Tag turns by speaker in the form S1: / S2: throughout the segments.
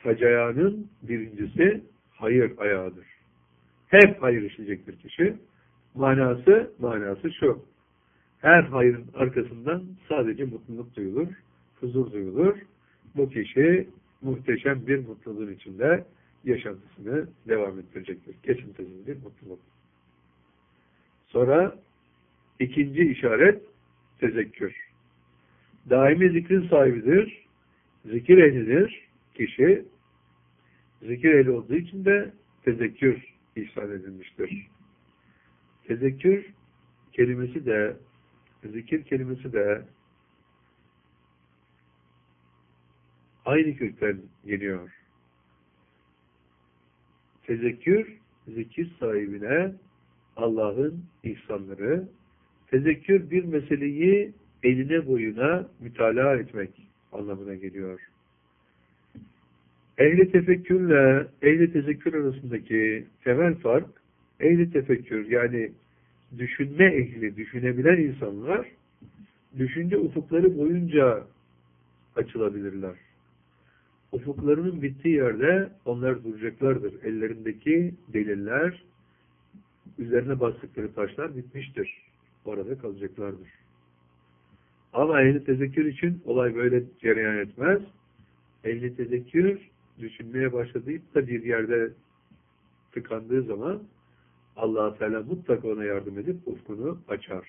S1: Sac ayağının birincisi hayır ayağıdır. Hep hayır işleyecektir kişi. Manası şu. Her hayırın arkasından sadece mutluluk duyulur, huzur duyulur. Bu kişi muhteşem bir mutluluğun içinde yaşantısını devam ettirecektir. Kesintisiz bir mutluluk. Sonra ikinci işaret tezekkür. Daimi zikrin sahibidir. Zikir ehlidir kişi. Zikir ehli olduğu için de tezekkür ihsan edilmiştir. Tezekkür kelimesi de, zikir kelimesi de aynı kökten geliyor. Tezekkür, zikir sahibine Allah'ın ihsanları, tezekkür bir meseleyi eline boyuna mütalaa etmek anlamına geliyor. Ehli tefekkürle ehli tezekkür arasındaki temel fark, ehli tefekkür yani düşünme ehli, düşünebilen insanlar düşünce ufukları boyunca açılabilirler. Ufuklarının bittiği yerde onlar duracaklardır. Ellerindeki deliller, üzerine bastıkları taşlar bitmiştir. Orada kalacaklardır. Ama ehli tezekkür için olay böyle cereyan etmez. Ehli tezekkür düşünmeye başlayıp da bir yerde tıkandığı zaman Allah-u Teala mutlaka ona yardım edip ufkunu açar.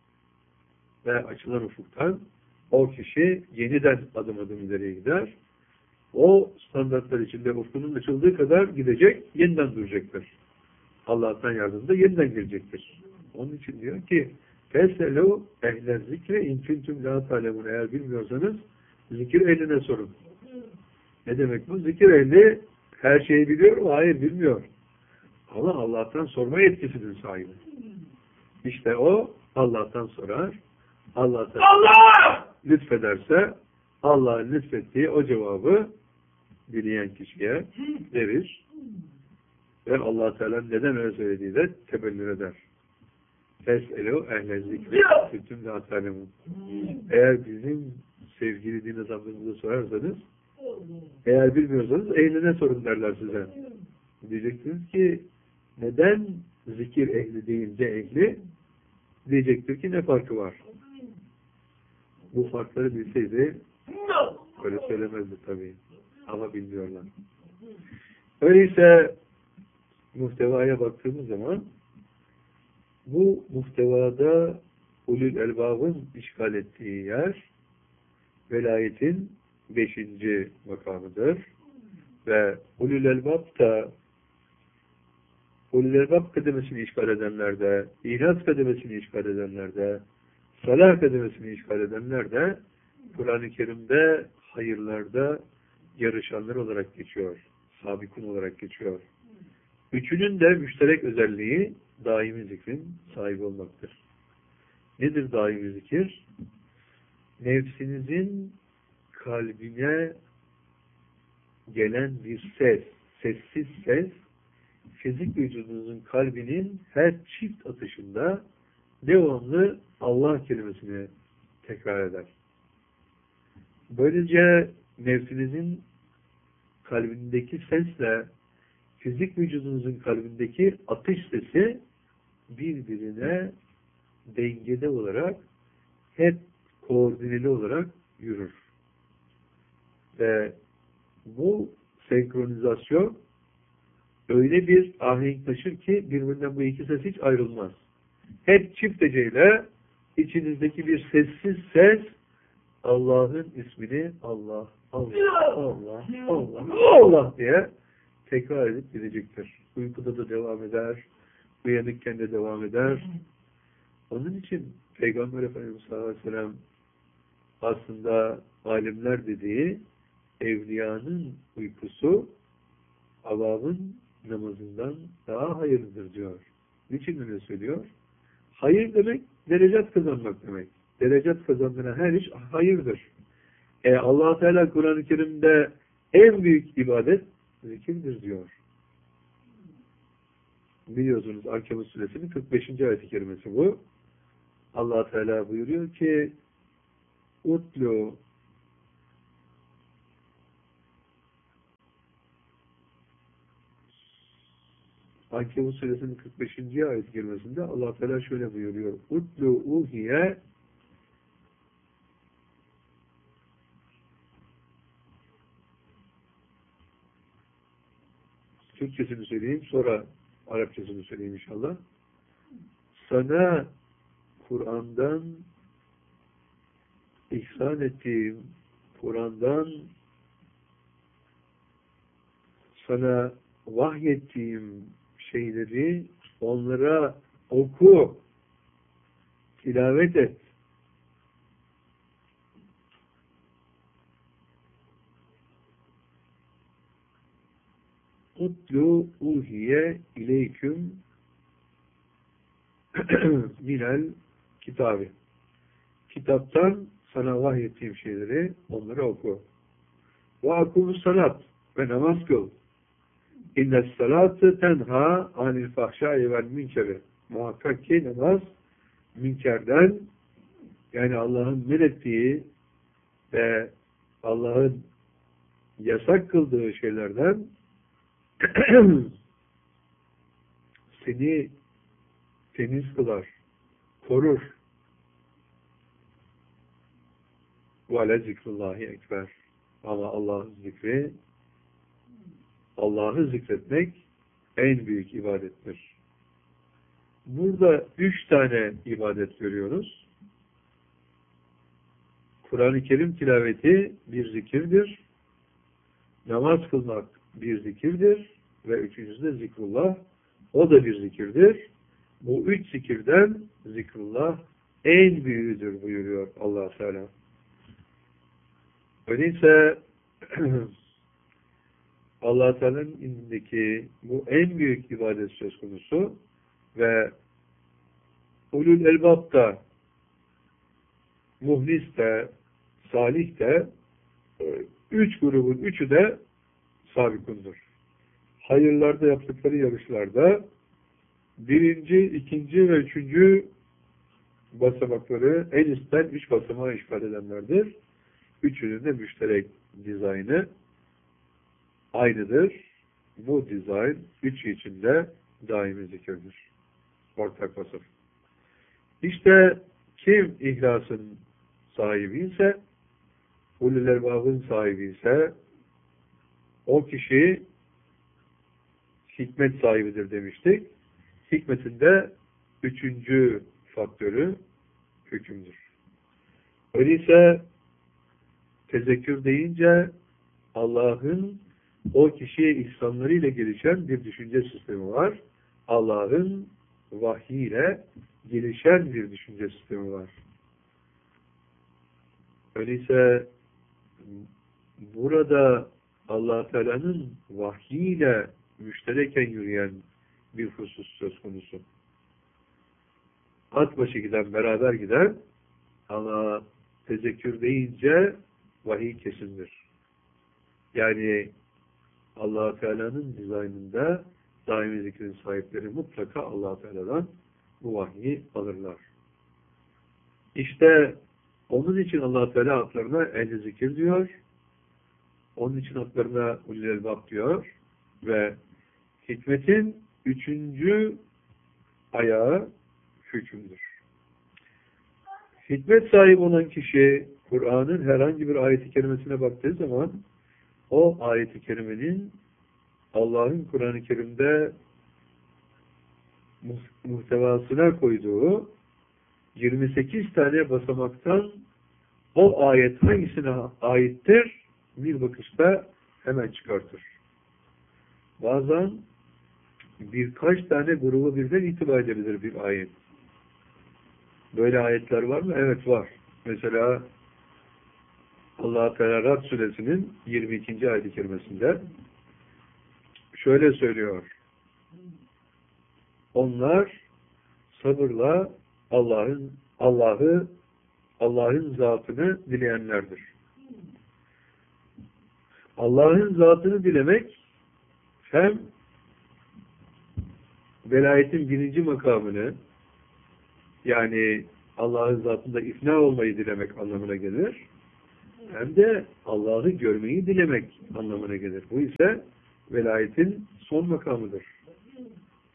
S1: Ve açılan ufuktan o kişi yeniden adım adım ileriye gider. O standartlar içinde ufkunun açıldığı kadar gidecek, yeniden duracaktır. Allah'tan yardımda yeniden gelecektir. Onun için diyor ki فَسَلُوا اَهْلَ zikre اِنْ كُنْتُمْ لَا تَعْلَمُونَ Eğer bilmiyorsanız zikir ehline sorun. Ne demek bu? Zikir ehli her şeyi biliyor mu? Hayır, bilmiyor. Ama Allah'tan sorma yetkisinin sahibi. İşte o Allah'tan sorar. Allah'tan lütfederse Allah'ın lütfettiği o cevabı dileyen kişiye verir. Ve Allah Teala neden öyle söylediği de tebellür eder. Fes'elu ehle zikri küntüm lâ ta'lemûn. Eğer bizim sevgili din adamlarımıza sorarsanız, eğer bilmiyorsanız ehline sorun derler size. Diyeceksiniz ki neden zikir ehli değil de ehli? Diyecektir ki ne farkı var? Bu farkları bilseydi öyle söylemezdi tabii. Ama bilmiyorlar. Öyleyse muhtevaya baktığımız zaman bu muhtevada ulul elbabın işgal ettiği yer velayetin 5. makamıdır. Ve ulul elbab kademesini işgal edenlerde, ihlas kademesini işgal edenlerde, salah kademesini işgal edenlerde Kur'an-ı Kerim'de hayırlarda yarışanlar olarak geçiyor. Sabikun olarak geçiyor. Üçünün de müşterek özelliği daimi zikrin sahibi olmaktır. Nedir daimi zikir? Nefsinizin kalbine gelen bir ses, sessiz ses, fizik vücudunuzun kalbinin her çift atışında devamlı Allah kelimesini tekrar eder. Böylece nefsinizin kalbindeki sesle fizik vücudunuzun kalbindeki atış sesi birbirine dengede olarak hep koordineli olarak yürür. Ve bu senkronizasyon öyle bir ahenk taşır ki birbirinden bu iki ses hiç ayrılmaz. Hep çift heceyle içinizdeki bir sessiz ses Allah'ın ismini Allah, Allah, Allah, Allah, Allah diye tekrar edip gidecektir. Uykuda da devam eder, uyanıkken de devam eder. Onun için Peygamber Efendimiz sallallahu aleyhi ve sellem aslında alimler dediği evliyanın uykusu avamın namazından daha hayırlıdır diyor. Niçin öyle söylüyor? Hayır demek derecat kazanmak demek. Derecat kazandıran her iş hayırdır. Allah Teala Kur'an-ı Kerim'de en büyük ibadet zikirdir diyor. Biliyorsunuz Ankebut suresinin 45. ayet-i kerimesi bu. Allah Teala buyuruyor ki Utlu Ankebut suresinin 45. ayet-i kerimesinde Allah Teala şöyle buyuruyor. Utlu uhiye Türkçesini söyleyeyim, sonra Arapçasını söyleyeyim inşallah. Sana Kur'an'dan ihsan ettiğim, Kur'an'dan sana vahyettiğim şeyleri onlara oku, tilavet et. Utlu uhiye ileyküm minel kitabı. Kitaptan sana vahyettiğim şeyleri onlara oku. Ve akumus salat ve namaz kıl. İnnes salatı tenha anil fahşai vel münkeri. Muhakkak ki namaz münkerden, yani Allah'ın emrettiği ve Allah'ın yasak kıldığı şeylerden seni temiz kılar, korur. Ve ale zikrullahi ekber. Ama Allah'ın zikri, Allah'ı zikretmek en büyük ibadettir. Burada 3 tane ibadet görüyoruz. Kur'an-ı Kerim tilaveti bir zikirdir. Namaz kılmak bir zikirdir. Ve üçüncüsü de zikrullah. O da bir zikirdir. Bu 3 zikirden zikrullah en büyüğüdür buyuruyor Allah Teala. Öyleyse Allah Teala'nın indindeki bu en büyük ibadet söz konusu ve ulul elbab da, muhlis de, salih de, 3 grubun 3'ü de sabikundur. Hayırlarda yaptıkları yarışlarda 1., 2. ve 3. basamakları en üstten 3 basamağı işgal edenlerdir. Üçünün de müşterek dizaynı aynıdır. Bu dizayn üçü içinde daimi zikirdir. Ortak vasıf. İşte kim ihlasın sahibi ise, ulul elbabın sahibi ise, o kişi hikmet sahibidir demiştik. Hikmetin de 3. faktörü hükümdür. Öyleyse tezekkür deyince Allah'ın o kişiye ihsanlarıyla gelişen bir düşünce sistemi var. Allah'ın vahyiyle gelişen bir düşünce sistemi var. Öyleyse burada Allah Teala'nın vahyiyle müştereken yürüyen bir husus söz konusu. At başı giden, beraber giden, ama tezekkür deyince vahiy kesindir. Yani Allah Teala'nın dizaynında daimi zikrin sahipleri mutlaka Allah Teala'dan bu vahyi alırlar. İşte onun için Allah Teala adlarına ehli zikir diyor. Onun için adlarına ulul elbab diyor ve hikmetin 3. ayağı hükümdür. Hikmet sahibi olan kişi Kur'an'ın herhangi bir ayet-i kerimesine baktığı zaman o ayet-i kerimenin Allah'ın Kur'an-ı Kerim'de muhtevasına koyduğu 28 tane basamaktan o ayet hangisine aittir bir bakışta hemen çıkartır. Bazen birkaç tane grubu birden itibar edebilir bir ayet. Böyle ayetler var mı? Evet, var. Mesela Allah-u Teala Rad suresinin 22. ayet-i kerimesinde şöyle söylüyor. Onlar sabırla Allah'ın zatını dileyenlerdir. Allah'ın zatını dilemek hem velayetin 1. makamını, yani Allah'ın zatında ifna olmayı dilemek anlamına gelir. Hem de Allah'ı görmeyi dilemek anlamına gelir. Bu ise velayetin son makamıdır.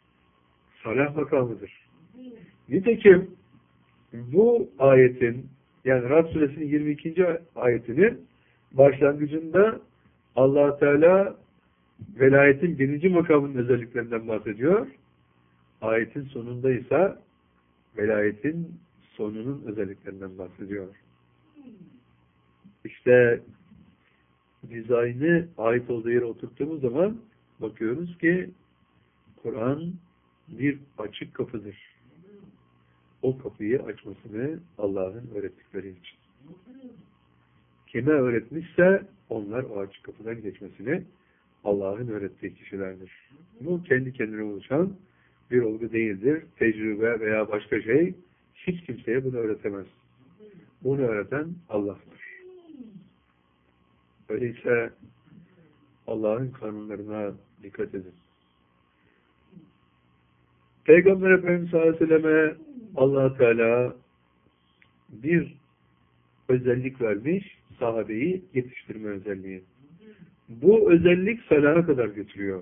S1: salah makamıdır. Nitekim bu ayetin, yani Rad suresinin 22. ayetinin başlangıcında Allah Teala velayetin birinci makamının özelliklerinden bahsediyor. Ayetin sonunda ise velayetin sonunun özelliklerinden bahsediyor. İşte dizaynı ait olduğu yere oturttuğumuz zaman bakıyoruz ki Kur'an bir açık kapıdır. O kapıyı açmasını Allah'ın öğrettikleri için. Kime öğretmişse onlar o açık kapıdan geçmesini Allah'ın öğrettiği kişilerdir. Bu kendi kendine oluşan bir olgu değildir. Tecrübe veya başka şey hiç kimseye bunu öğretemez. Bunu öğreten Allah'tır. Öyleyse Allah'ın kanunlarına dikkat edin. Peygamber Efendimiz sallallahu aleyhi ve selleme Allah Teala bir özellik vermiş, sahabeyi yetiştirme özelliği. Bu özellik salaha kadar götürüyor.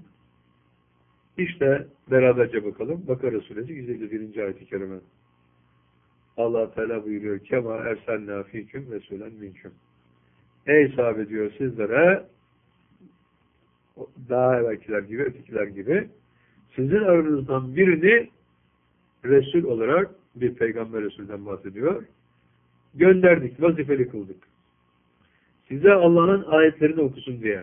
S1: İşte beraberce bakalım. Bakara suresi 151. ayet-i kerime. Allah Teala buyuruyor: "Kema ersalna fîküm resûlen minküm." Ey sahabe diyor, sizlere daha evvelkiler gibi, ötekiler gibi sizin aranızdan birini Resul olarak, bir peygamber Resul'den bahsediyor, gönderdik, vazifeli kıldık. Size Allah'ın ayetlerini okusun diye.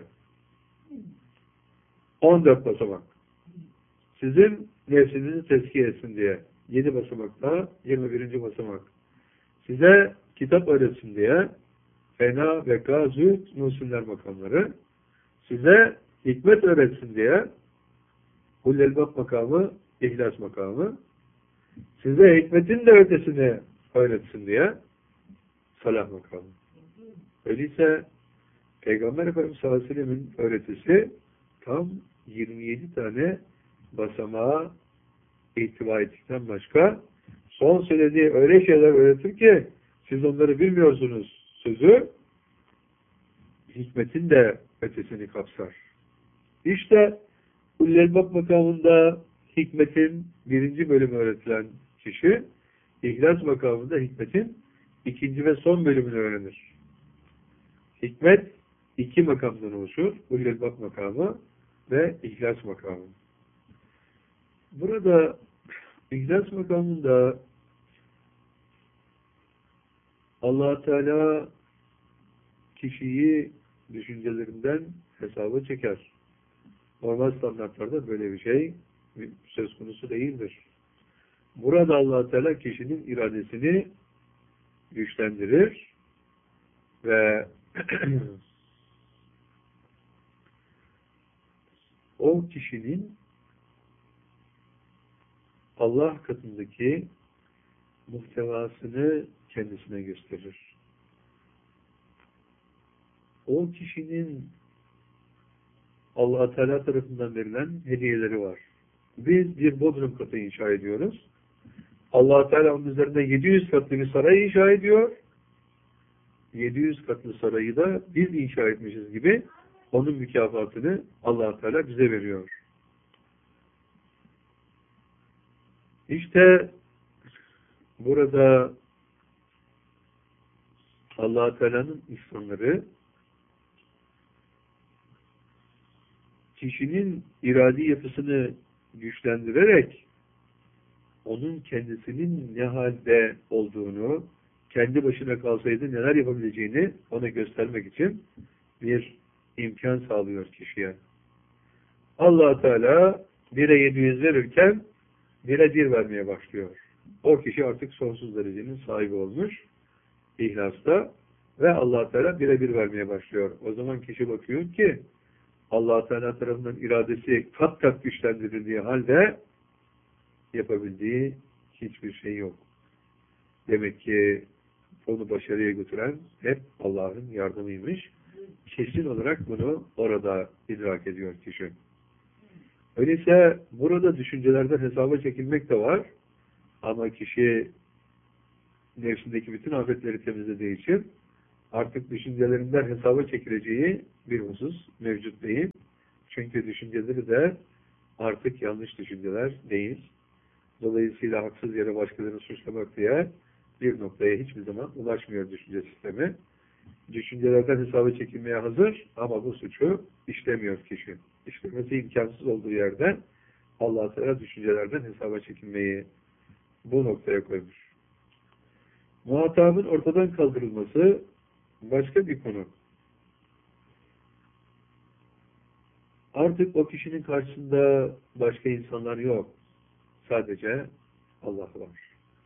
S1: 14 basamak. Sizin nefsinizi tezkiye etsin diye. 7 basamakta 21. basamak. Size kitap öğretsin diye. Fena, veka, zühd, muhsinler makamları. Size hikmet öğretsin diye. Hullelbab makamı, ihlas makamı. Size hikmetin de ötesini öğretsin diye. Salah makamı. Öyleyse Peygamber Efendimiz sallallahu aleyhi ve sellem'in öğretisi tam 27 tane basamağa ihtiva ettikten başka son söylediği öyle şeyler öğretir ki siz onları bilmiyorsunuz sözü hikmetin de ötesini kapsar. İşte Ullelbab makamında hikmetin 1. bölümü öğretilen kişi İhlas makamında hikmetin 2. ve son bölümünü öğrenir. Hikmet 2 makamdan oluşur. Ullelbab makamı ve İhlas makamı. Burada İhlas makamında Allah Teala kişiyi düşüncelerinden hesaba çeker. Normal standartlarda böyle bir şey söz konusu değildir. Burada Allah Teala kişinin iradesini güçlendirir ve o kişinin Allah katındaki muhtevasını kendisine gösterir. O kişinin Allah Teala tarafından verilen hediyeleri var. Biz bir bodrum katı inşa ediyoruz. Allah Teala onun üzerinde 700 katlı bir saray inşa ediyor. 700 katlı sarayı da biz inşa etmişiz gibi onun mükafatını Allah Teala bize veriyor. İşte burada Allah Teala'nın ihsanları kişinin iradi yapısını güçlendirerek onun kendisinin ne halde olduğunu, kendi başına kalsaydı neler yapabileceğini ona göstermek için bir imkan sağlıyor kişiye. Allah Teala 1'e 700 verirken 1'e 1 vermeye başlıyor. O kişi artık sonsuz derecenin sahibi olmuş İhlas'ta ve Allah Teala 1'e 1 vermeye başlıyor. O zaman kişi bakıyor ki Allah Teala tarafından iradesi kat kat güçlendirildiği halde yapabildiği hiçbir şey yok. Demek ki onu başarıya götüren hep Allah'ın yardımıymış. Kesin olarak bunu orada idrak ediyor kişi. Öyleyse burada düşüncelerden hesaba çekilmek de var. Ama kişi nefsindeki bütün afetleri temizlediği için artık düşüncelerinden hesaba çekileceği bir husus mevcut değil. Çünkü düşünceleri de artık yanlış düşünceler değil. Dolayısıyla haksız yere başkalarını suçlamak diye bir noktaya hiçbir zaman ulaşmıyor düşünce sistemi. Düşüncelerden hesaba çekilmeye hazır ama bu suçu işlemiyor kişi. İşlemesi imkansız olduğu yerde Allah Teala düşüncelerden hesaba çekilmeyi bu noktaya koymuş. Muhatabın ortadan kaldırılması başka bir konu. Artık o kişinin karşısında başka insanlar yok. Sadece Allah var.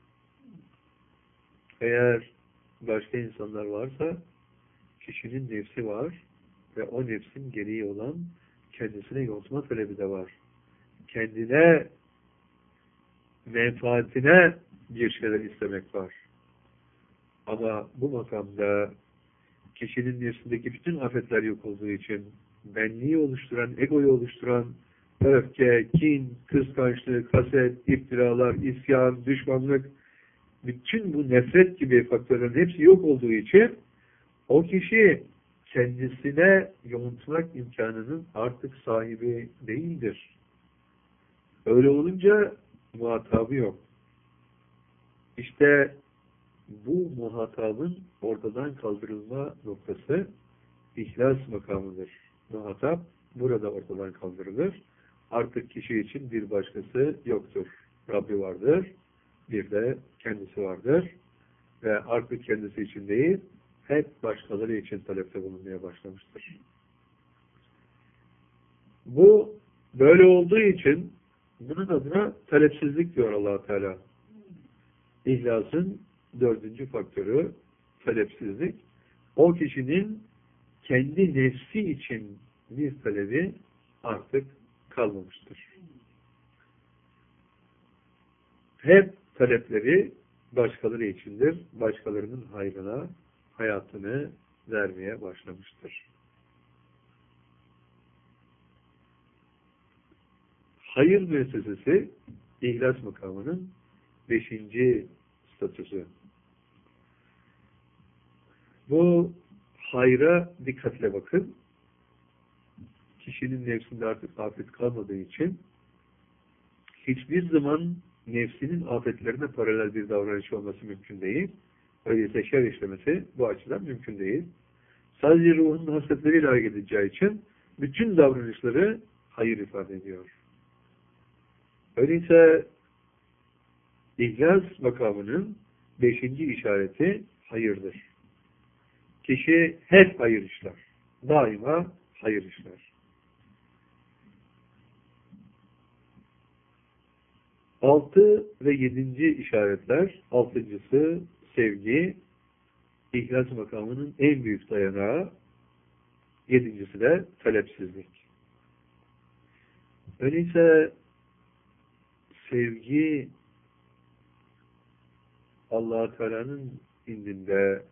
S1: Eğer başka insanlar varsa kişinin nefsi var ve o nefsin gereği olan kendisine yontma talebi de var. Kendine, menfaatine bir şeyler istemek var. Ama bu makamda kişinin nefsindeki bütün afetler yok olduğu için benliği oluşturan, egoyu oluşturan öfke, kin, kıskançlık, haset, iftiralar, isyan, düşmanlık, bütün bu nefret gibi faktörlerin hepsi yok olduğu için o kişi kendisine yontmak imkanının artık sahibi değildir. Öyle olunca muhatabı yok. İşte bu muhatabın ortadan kaldırılma noktası ihlas makamıdır. Muhatap burada ortadan kaldırılır. Artık kişi için bir başkası yoktur. Rabbi vardır, bir de kendisi vardır ve artık kendisi için değil, hep başkaları için talepte bulunmaya başlamıştır. Bu böyle olduğu için bunun adına talepsizlik diyor Allah Teala. İhlasın dördüncü faktörü talepsizlik. O kişinin kendi nefsi için bir talebi artık kalmamıştır. Hep talepleri başkaları içindir. Başkalarının hayrına hayatını vermeye başlamıştır. Hayır müessesesi ihlas makamının 5. statüsü. Bu hayra dikkatle bakın. Kişinin nefsinde artık afet kalmadığı için hiçbir zaman nefsinin afetlerine paralel bir davranış olması mümkün değil. Öyleyse şer işlemesi bu açıdan mümkün değil. Sadece ruhun hasretleriyle hareket edeceği için bütün davranışları hayır ifade ediyor. Öyleyse İhlas makamının 5. işareti hayırdır. Kişi hep hayır işler. Daima hayır işler. 6 ve 7. işaretler, 6.'sı sevgi, İhlas makamının en büyük dayanağı, 7.'si de talepsizlik. Öyleyse sevgi Allah-u Teala'nın indinde,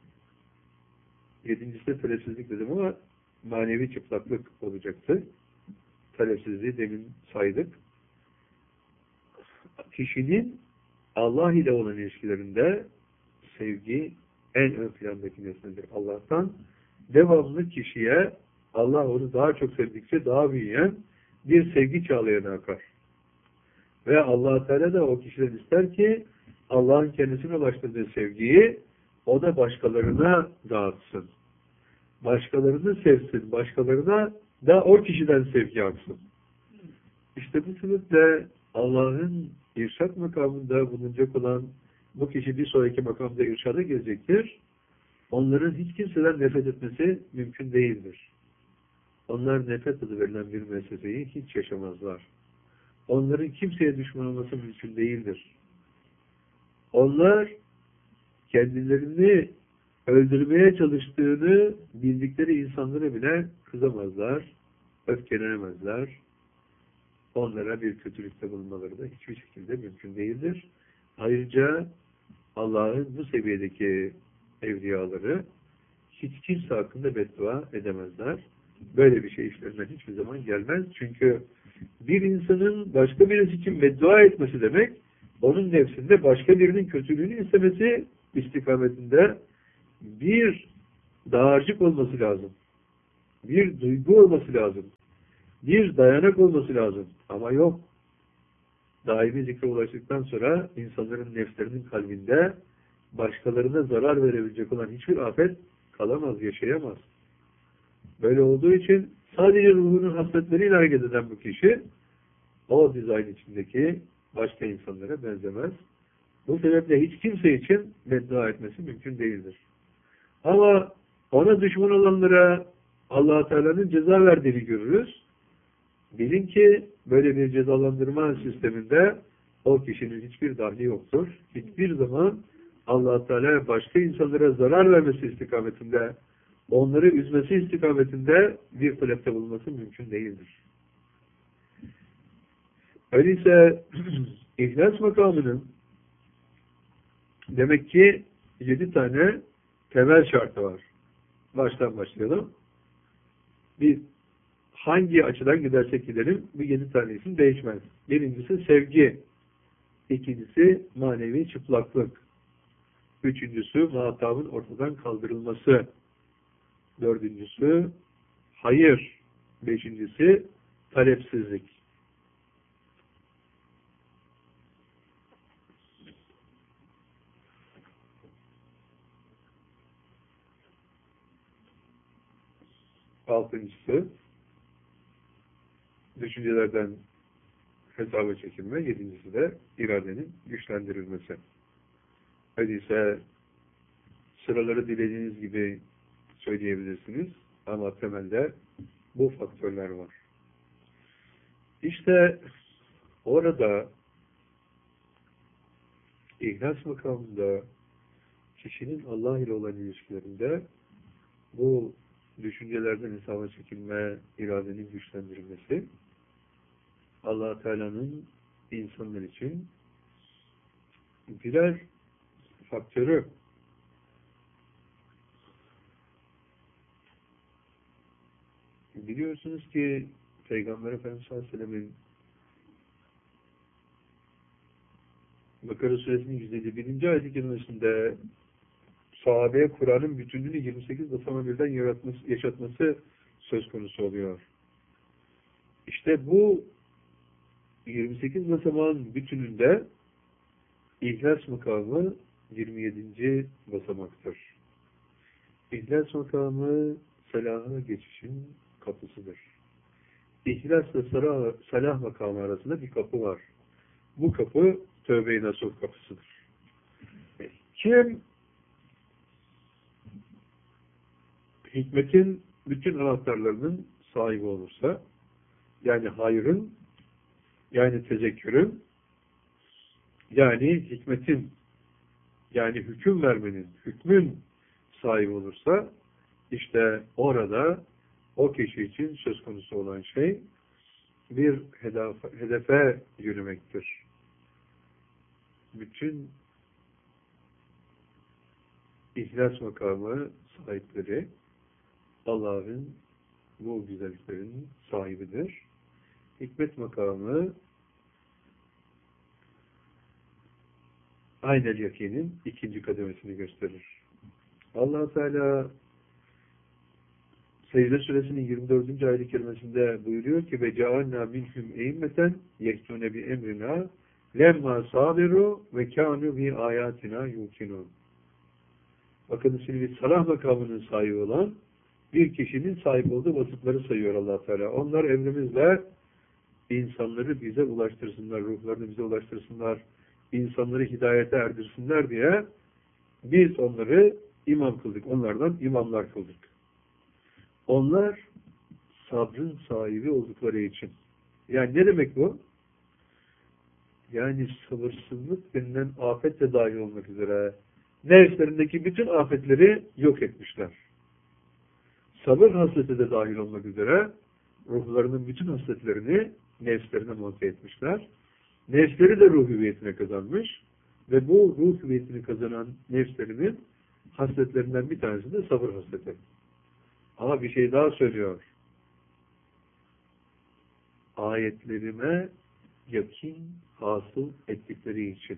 S1: 7.'si de talepsizlik dedim ama manevi çıplaklık olacaktı. Talepsizliği demin saydık. Kişinin Allah ile olan ilişkilerinde sevgi en ön plandaki nesnedir. Allah'tan devamlı kişiye Allah onu daha çok sevdikçe daha büyüyen bir sevgi çağlayanı akar. Ve Allah Teala da o kişiden ister ki Allah'ın kendisine ulaştırdığı sevgiyi o da başkalarına dağıtsın. Başkalarını sevsin, başkalarına da o kişiden sevgi aksın. İşte bu sebeple Allah'ın irşad makamında bulunacak olan bu kişi bir sonraki makamda irşada gelecektir. Onların hiç kimseden nefret etmesi mümkün değildir. Onlar nefret adı verilen bir meseleyi hiç yaşamazlar. Onların kimseye düşman olması mümkün değildir. Onlar kendilerini öldürmeye çalıştığını bildikleri insanlara bile kızamazlar, öfkelenemezler. Onlara bir kötülükte bulunmaları da hiçbir şekilde mümkün değildir. Ayrıca Allah'ın bu seviyedeki evliyaları hiç kimse hakkında beddua edemezler. Böyle bir şey işlerinden hiçbir zaman gelmez. Çünkü bir insanın başka birisi için beddua etmesi demek, onun nefsinde başka birinin kötülüğünü istemesi istikametinde bir dağarcık olması lazım. Bir duygu olması lazım. Bir dayanak olması lazım. Ama yok. Daimi zikre ulaştıktan sonra insanların nefslerinin kalbinde başkalarına zarar verebilecek olan hiçbir afet kalamaz, yaşayamaz. Böyle olduğu için sadece ruhunun hasletleriyle hareket eden bu kişi o dizayn içindeki başka insanlara benzemez. Bu sebeple hiç kimse için beddua etmesi mümkün değildir. Ama ona düşman olanlara Allah Teala'nın ceza verdiğini görürüz. Bilin ki böyle bir cezalandırma sisteminde o kişinin hiçbir dahli yoktur. Hiçbir zaman Allah Teala başka insanlara zarar vermesi istikametinde, onları üzmesi istikametinde bir talepte bulunması mümkün değildir. Öyleyse ihlas makamının demek ki 7 tane temel şartı var. Baştan başlayalım. Bir, hangi açıdan gidersek gidelim bu 7 tane isim değişmez. Birincisi sevgi. İkincisi manevi çıplaklık. Üçüncüsü muhatabın ortadan kaldırılması. Dördüncüsü hayır. Beşincisi talepsizlik. Altıncısı düşüncelerden hesaba çekilme. Yedincisi de iradenin güçlendirilmesi. Öyleyse sıraları dilediğiniz gibi söyleyebilirsiniz ama temelde bu faktörler var. İşte orada ihlas makamında kişinin Allah ile olan ilişkilerinde bu düşüncelerden hesaba çekilme, iradenin güçlendirilmesi Allah Teala'nın insanlar için birer faktörü. Biliyorsunuz ki Peygamber Efendimiz sallallahu aleyhi ve sellem'in Bakara suresinin 151. ayet-i kerimesinde sahabeye Kur'an'ın bütünlüğünü 28 basamağı birden yaşatması söz konusu oluyor. İşte bu 28 basamağın bütününde İhlas makamı 27. basamaktır. İhlas makamı salaha geçişin kapısıdır. İhlasla salah makamı arasında bir kapı var. Bu kapı tövbe-i nasuh kapısıdır. Kim hikmetin bütün anahtarlarının sahibi olursa, yani hayrın, yani tezekkürün, yani hikmetin, yani hüküm vermenin, hükmün sahibi olursa, işte orada o kişi için söz konusu olan şey bir hedefe yürümektir. Bütün ihlas makamı sahipleri Allah'ın bu güzelliklerin sahibidir. Hikmet makamı aynel yakinin ikinci kademesini gösterir. Allah Teala Secde Suresinin 24. ayet-i kerimesinde buyuruyor ki ve cealna minhum e'immeten yehtune bi emrina lemma sabiru ve kanu bi ayatina yukinun. Bakın şimdi salah makamının sahibi olan bir kişinin sahip olduğu vasıfları sayıyor Allah Teala. Onlar emrimizle insanları bize ulaştırsınlar, ruhlarını bize ulaştırsınlar, insanları hidayete erdirsinler diye biz onları imam kıldık. Onlardan imamlar kıldık. Onlar sabrın sahibi oldukları için. Yani ne demek bu? Yani sabırsızlık denilen afet de dahil olmak üzere nefslerindeki bütün afetleri yok etmişler. Sabır hasleti de dahil olmak üzere ruhlarının bütün hasletlerini nefslerine monte etmişler. Nefsleri de ruh hüviyetine kazanmış ve bu ruh hüviyetini kazanan nefslerinin hasletlerinden bir tanesi de sabır hasleti. Ama bir şey daha söylüyor. Ayetlerime yakin hasıl ettikleri için.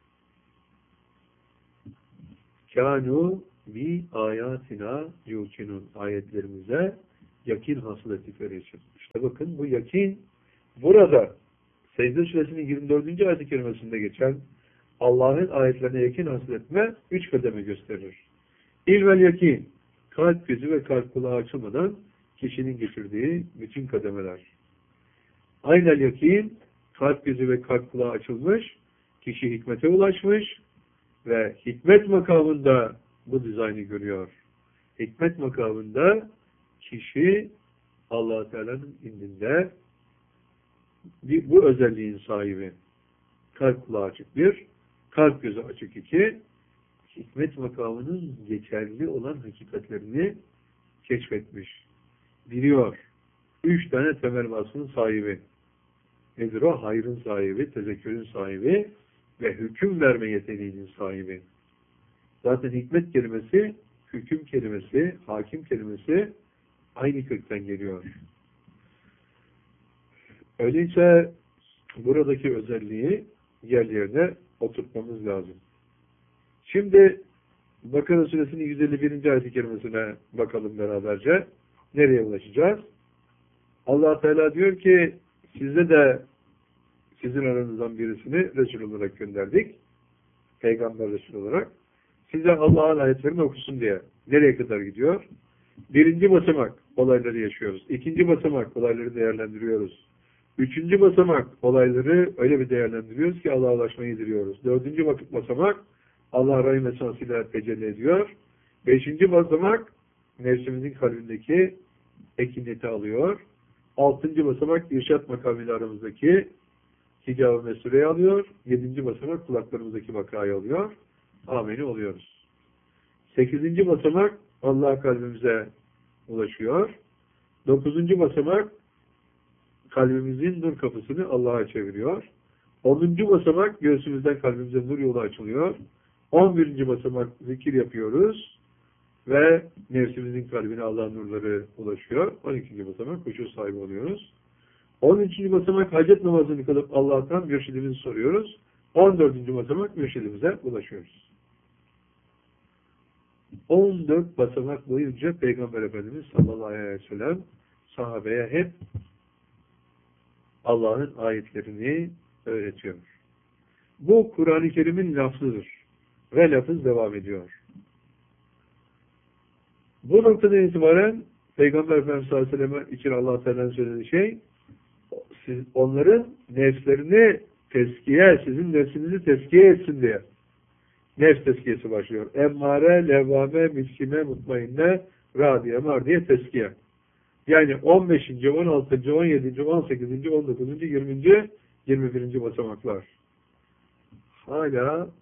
S1: Kânû bi ayatina yukinun. Ayetlerimize yakin hasıl ettikleri için. İşte bakın bu yakin burada Secde Suresinin 24. ayet-i kerimesinde geçen Allah'ın ayetlerine yakin hasıl etme 3 kademe gösterir. İlvel yakin, kalp gözü ve kalp kulağı açılmadan kişinin getirdiği bütün kademeler. Aynel yakin, kalp gözü ve kalp kulağı açılmış, kişi hikmete ulaşmış ve hikmet makamında bu dizaynı görüyor. Hikmet makamında kişi Allah-u Teala'nın indinde bu özelliğin sahibi. Kalp kulağı açık bir, kalp gözü açık iki, hikmet makamının geçerli olan hakikatlerini keşfetmiş. Biliyor. 3 tane temel vasfın sahibi. Nedir o? Hayrın sahibi, tezekkürün sahibi ve hüküm verme yeteneğinin sahibi. Zaten hikmet kelimesi, hüküm kelimesi, hakim kelimesi aynı kökten geliyor. Öyleyse buradaki özelliği yerlerine oturtmamız lazım. Şimdi Bakara Suresinin 151. ayet-i kerimesine bakalım beraberce. Nereye ulaşacağız? Allah Teala diyor ki size de sizin aranızdan birisini Resul olarak gönderdik. Peygamber Resul olarak. Size Allah'ın ayetlerini okusun diye. Nereye kadar gidiyor? 1. basamak olayları yaşıyoruz. 2. basamak olayları değerlendiriyoruz. 3. basamak olayları öyle bir değerlendiriyoruz ki Allah'a ulaşmayı diliyoruz. 4. basamak Allah rahim esasıyla tecelli ediyor. 5. basamak nefsimizin kalbindeki ekiniyeti alıyor. 6. basamak irşat makamıyla aramızdaki hicab-ı mesureyi alıyor. 7. basamak kulaklarımızdaki vakayı alıyor. Ameni oluyoruz. 8. basamak Allah kalbimize ulaşıyor. 9. basamak kalbimizin nur kapısını Allah'a çeviriyor. 10. basamak göğsümüzden kalbimize nur yolu açılıyor. 11. basamak zikir yapıyoruz ve nefsimizin kalbine Allah'ın nurları ulaşıyor. 12. basamak huşu sahibi oluyoruz. 13. basamak hacet namazını kılıp Allah'tan mürşidimizi soruyoruz. 14. basamak mürşidimize ulaşıyoruz. 14 basamak boyunca Peygamber Efendimiz sallallahu aleyhi ve sellem sahabeye hep Allah'ın ayetlerini öğretiyor. Bu Kur'an-ı Kerim'in lafzıdır. Ve lafız devam ediyor. Bu noktadan itibaren Peygamber Efendimiz sallallahu aleyhi ve sellem için Allah Teala'nın söylediği şey onların nefslerini teskiye, sizin nefsinizi teskiye etsin diye. Nefs teskiyesi başlıyor. Emmare, levvame, miskime, mutmainne, radiye, mardiye teskiye. Yani 15. 16. 17. 18. 19. 20. 21. basamaklar. Hala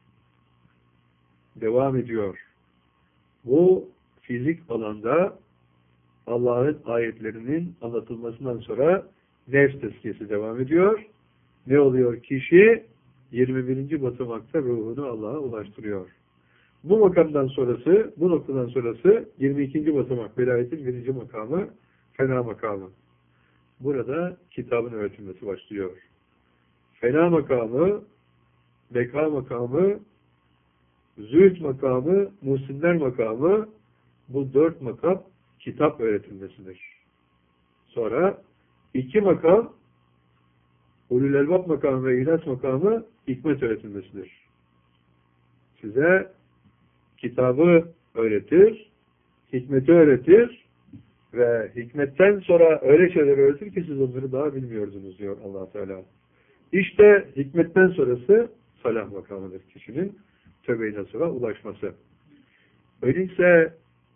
S1: devam ediyor. Bu fizik alanda Allah'ın ayetlerinin anlatılmasından sonra nefs tezkiyesi devam ediyor. Ne oluyor? Kişi 21. basamakta ruhunu Allah'a ulaştırıyor. Bu makamdan sonrası, bu noktadan sonrası 22. basamak, velayetin 1. makamı, fena makamı. Burada kitabın öğretilmesi başlıyor. Fena makamı, beka makamı, zühd makamı, muhsinler makamı, bu 4 makam kitap öğretilmesidir. Sonra 2 makam ulul elbab makamı ve ihlas makamı hikmet öğretilmesidir. Size kitabı öğretir, hikmeti öğretir ve hikmetten sonra öyle şeyler öğretir ki siz onları daha bilmiyordunuz diyor Allah Teala. İşte hikmetten sonrası salah makamıdır kişinin tövbe-i nasuha ulaşması. Öyleyse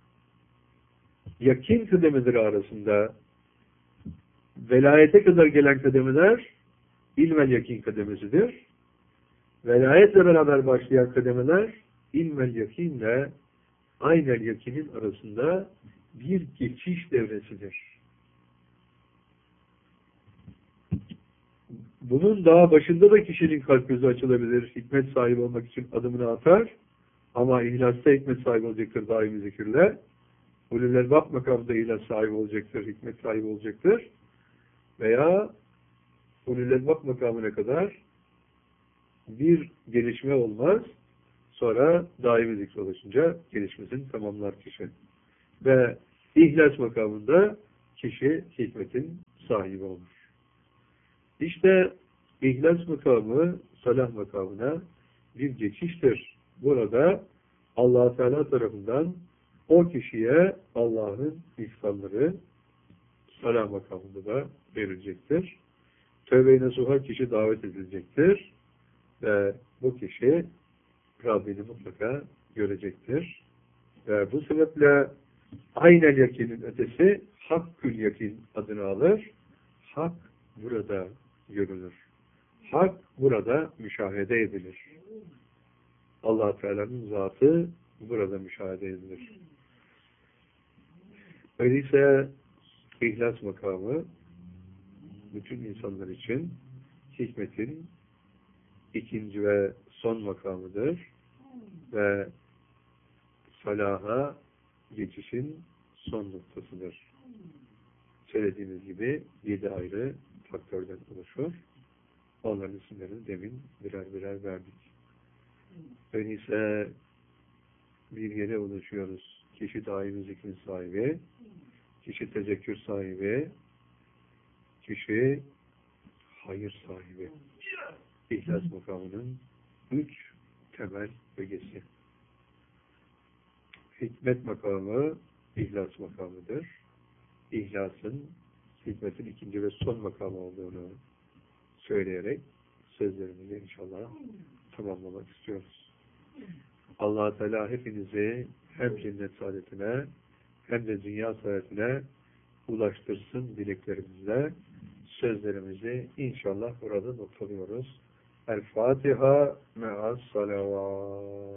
S1: yakin kademeleri arasında velayete kadar gelen kademeler ilmel yakin kademesidir. Velayetle beraber başlayan kademeler ilmel yakinle aynel yakinin arasında bir geçiş devresidir. Bunun daha başında da kişinin kalp gözü açılabilir, hikmet sahibi olmak için adımını atar ama ihlasta hikmet sahibi olacaktır daimi zikirle. Ulul elbab makamında ihlas sahibi olacaktır, hikmet sahibi olacaktır. Veya ulul elbab makamına kadar bir gelişme olmaz. Sonra daimi zikre ulaşınca gelişmesini tamamlar kişi. Ve ihlas makamında kişi hikmetin sahibi olur. İşte ihlas makamı salah makamına bir geçiştir. Burada Allah Teala tarafından o kişiye Allah'ın ihsanları salah makamında da verilecektir. Tövbe-i nasuha kişi davet edilecektir ve bu kişi Rabbini mutlaka görecektir. Ve bu sebeple aynel yakinin ötesi hakkül yakin adını alır. Hak burada görülür. Hak burada müşahede edilir. Allah Teala'nın zatı burada müşahede edilir. Öyleyse ihlas makamı bütün insanlar için hikmetin ikinci ve son makamıdır ve salaha geçişin son noktasıdır. Söylediğimiz gibi 7 ayrı faktörden oluşur. Onların isimlerini demin birer birer verdik. Öyleyse bir yere ulaşıyoruz. Kişi daimi zikrin sahibi, kişi tezekkür sahibi, kişi hayır sahibi. İhlas makamının 3 temel ögesi. Hikmet makamı ihlas makamıdır. İhlasın hikmetin ikinci ve son makamı olduğunu söyleyerek sözlerimizi inşallah tamamlamak istiyoruz. Allah-u Teala hepinizi hem cennet saadetine hem de dünya saadetine ulaştırsın dileklerimizle. Sözlerimizi inşallah burada noktalıyoruz. El Fatiha me'as salavat.